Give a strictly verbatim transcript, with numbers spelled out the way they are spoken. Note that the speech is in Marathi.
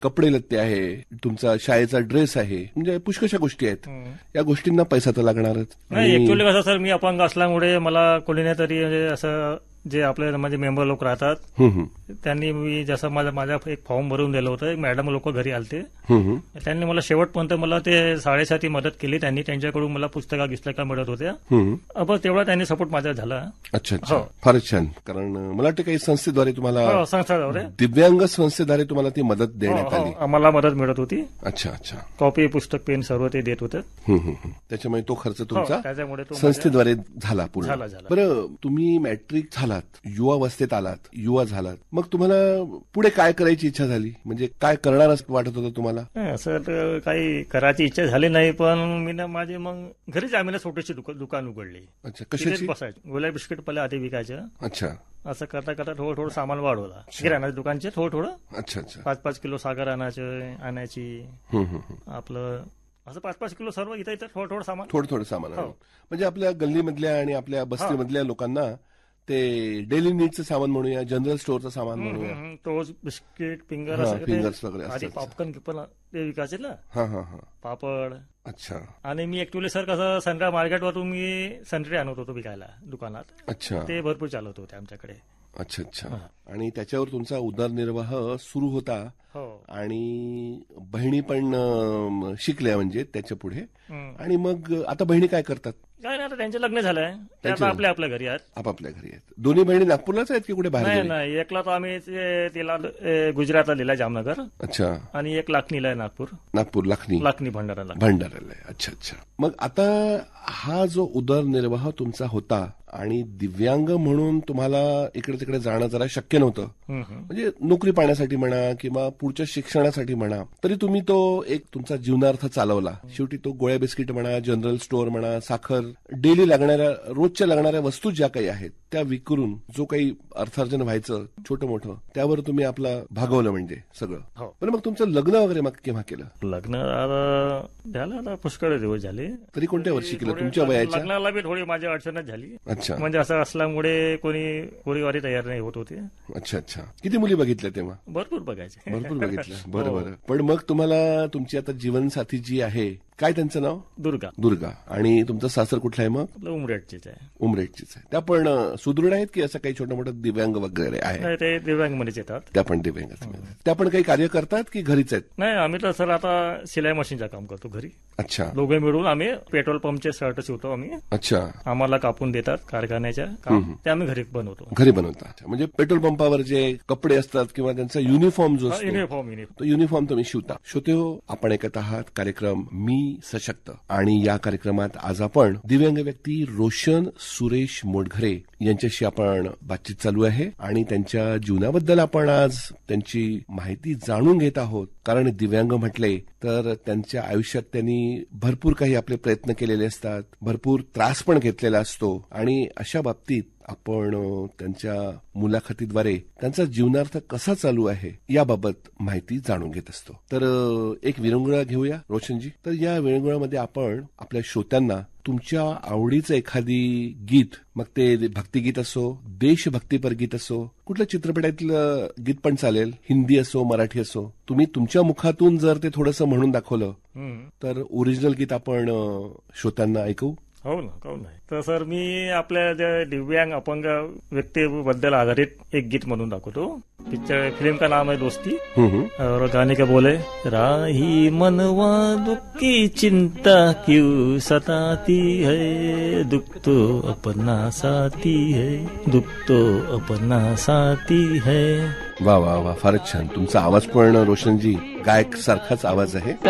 कपडे लत्ते आहे, तुमचा शाळेचा ड्रेस आहे, म्हणजे पुष्कशा गोष्टी आहेत. या गोष्टींना पैसा तर लागणारच. नाही, ऍक्च्युअली कसं सर, मी अपंग असल्यामुळे मला कोणी नाही तरी म्हणजे असं जे आपले म्हणजे मेंबर लोक राहतात त्यांनी मी जसं माझा माझा एक फॉर्म भरून दिलं होतं. मॅडम लोक घरी आलते, त्यांनी मला शेवटपर्यंत मला ते शाळेसाठी मदत केली. त्यांनी त्यांच्याकडून मला पुस्तका गिस्तका मिळत होत्या. बस तेवढा त्यांनी सपोर्ट माझा झाला. अच्छा अच्छा, फारच छान. कारण मला वाटतं काही संस्थेद्वारे तुम्हाला, संस्थेद्वारे दिव्यांग संस्थेद्वारे तुम्हाला ती मदत देण्यात आली. आम्हाला मदत मिळत होती. अच्छा अच्छा, कॉपी, पुस्तक, पेन सर्व ते देत होते. त्याच्यामुळे तो खर्च तुमचा त्याच्यामुळे संस्थेद्वारे झाला पूर्ण. झाला झाला. बरं, तुम्ही मॅट्रिक झालात, युवावस्थेत आलात, युवा झालात, मग तुम्हाला पुढे काय करायची इच्छा झाली? म्हणजे काय करणार असं वाटत होतं तुम्हाला? सर, काही करायची इच्छा झाली नाही, पण मी ना माझे मग घरीच आम्ही ना छोटीशी दुकान उघडली. अच्छा, कशाची? बसायचं, गुलाब बिस्किट पहिले आधी विकायचं. अच्छा. असं करता करता थोडं थोडं सामान वाढवला किराणा दुकानचे. थोडं थोडं. अच्छा अच्छा. पाच पाच किलो साखर आणायचं आणायची आपलं असं पाच पाच किलो सर्व इथं इथं थोडं थोडं सामान थोडं थोडं सामान. म्हणजे आपल्या गल्लीमधल्या आणि आपल्या बस्तीमधल्या लोकांना ते डेली नीडचं सामान म्हणूया, जनरल स्टोअरचं सामान म्हणूया, टोस्ट, बिस्किट, फिंगर, फिंगर्स वगैरे आधी पॉपकॉर्न पण ते विकायचे ना. हा हा हा, पापड. अच्छा. आणि मी ऍक्च्युअली सर कसं संत्रा मार्केटवरून मी संत्रे आणत होतो विकायला दुकानात. अच्छा. ते भरपूर चालत होते आमच्याकडे. अच्छा अच्छा. आणि त्याच्यावर तुमचा उदरनिर्वाह सुरू होता. आणि बहिणी पण शिकल्या म्हणजे त्याच्या पुढे. आणि मग आता बहिणी काय करतात? काय नाही, आता त्यांचे लग्न झालंय, आता आपल्या आपल्या घरी आहेत. आपापल्या घरी आहेत. दोन्ही बहिणी नागपूरलाच आहेत की कुठे बाहेर? नाही नाही, एकला तर आम्ही तिला गुजरातला दिलाय, जामनगर. अच्छा. आणि एक लाखनीला आहे, नागपूर. नागपूर लाखनी लाखनी भंडाराला भंडाराला आहे. अच्छा अच्छा. मग आता हा जो उदरनिर्वाह तुमचा होता आणि दिव्यांग म्हणून तुम्हाला इकडे तिकडे जाणं जरा शक्य नव्हतं, म्हणजे नोकरी पाण्यासाठी म्हणा किंवा पुढच्या शिक्षणासाठी म्हणा, तरी तुम्ही तो एक तुमचा जीवनार्थ चालवला. शेवटी तो गोळ्या बिस्किट म्हणा, जनरल स्टोअर म्हणा, साखर, डेली लागणाऱ्या रोजच्या लागणाऱ्या वस्तू ज्या काही आहेत त्या विकरून जो काही अर्थार्जन व्हायचं छोटं मोठं, त्यावर तुम्ही आपलं भागवलं म्हणजे सगळं. पण मग तुमचं लग्न वगैरे मग केव्हा केलं? लग्न झालं आता पुष्कळ दिवस झाले. तरी कोणत्या वर्षी केलं? तुमच्या वयाच्या? लग्नाला बी थोडी माझ्या अडचणच झाली. अच्छा. म्हणजे असं असल्यामुळे कोणी पोरीवारी तयार नाही होत होते. अच्छा अच्छा. किती मुली बघितल्या तेव्हा? भरपूर बघायचे. भरपूर बघितल्या. बरं बरं. पण मग तुम्हाला तुमची आता जीवनसाथी जी आहे, काय त्यांचं नाव? दुर्गा. दुर्गा. आणि तुमचं सासर कुठलं आहे मग? उमरेटचीच आहे. उमरेटचीच आहे. त्या पण सुदृढ आहेत की असं काही छोटं मोठं दिव्यांग वगैरे आहे? ते दिव्यांग मध्येच येतात. त्या पण दिव्यांग. त्या पण काही कार्य करतात की घरीच आहेत? नाही, आम्ही तर सर आता शिलाई मशीनचं काम करतो घरी. अच्छा. दोघे मिळून आम्ही पेट्रोल पंपचे शर्ट शिवतो आम्ही. अच्छा. आम्हाला कापून देतात कारखान्याच्या काम, ते आम्ही घरी बनवतो. घरी बनवतात. म्हणजे पेट्रोल पंपावर जे कपडे असतात किंवा त्यांचा युनिफॉर्म जो असतो, युनिफॉर्म तो युनिफॉर्म तुम्ही शिवता. श्रोते हो, आपण ऐकत आहात कार्यक्रम मी सशक्त. आणि या कार्यक्रमात आज आपण दिव्यांग व्यक्ती रोशन सुरेश मोटघरे यांच्याशी आपण बातचीत चालू आहे आणि त्यांच्या जीवनाबद्दल आपण आज त्यांची माहिती जाणून घेत आहोत. कारण दिव्यांग म्हटले तर त्यांच्या आयुष्यात त्यांनी भरपूर काही आपले प्रयत्न केलेले असतात, भरपूर त्रास पण घेतलेला असतो आणि अशा बाबतीत आपण त्यांच्या मुलाखतीद्वारे त्यांचा जीवनार्थ कसा चालू आहे याबाबत माहिती जाणून घेत असतो. तर एक विरंगुळा घेऊया रोशनजी. तर या विरंगुळामध्ये आपण आपल्या श्रोत्यांना तुमच्या आवडीचं एखादी गीत, मग ते भक्तिगीत असो, देशभक्तीपर गीत असो, कुठल्या चित्रपटातलं गीत पण चालेल, हिंदी असो मराठी असो, तुम्ही तुमच्या मुखातून जर ते थोडंसं म्हणून दाखवलं तर ओरिजिनल गीत आपण श्रोत्यांना ऐकू. हो ना, हो नाही तर सर मी आपल्या ज्या दिव्यांग अपंग व्यक्तीबद्दल आधारित एक गीत म्हणून दाखवतो. पिक्चर फिल्म का नाम है दोस्ती और गाने का बोले, राही मनवा दुःखी चिंता क्यों सताती है, दुख तो अपना साथी है, दुख तो अपना साथी है. वा वा वा, फारच छान. तुमचा आवाज पण रोशनजी गायक सारखाच आवाज आहे.